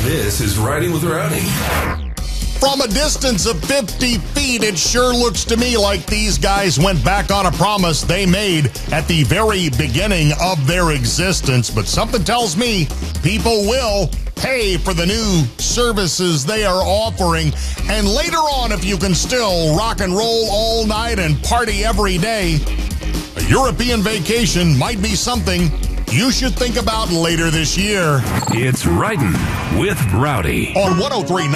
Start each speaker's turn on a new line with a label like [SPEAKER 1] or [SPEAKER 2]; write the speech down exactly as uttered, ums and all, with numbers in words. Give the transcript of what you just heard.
[SPEAKER 1] This is Riding with Rowdy.
[SPEAKER 2] From a distance of fifty feet, it sure looks to me like these guys went back on a promise they made at the very beginning of their existence. But something tells me people will pay for the new services they are offering. And later on, if you can still rock and roll all night and party every day, a European vacation might be something you should think about later this year.
[SPEAKER 1] It's Riding with Rowdy
[SPEAKER 2] On one oh three point nine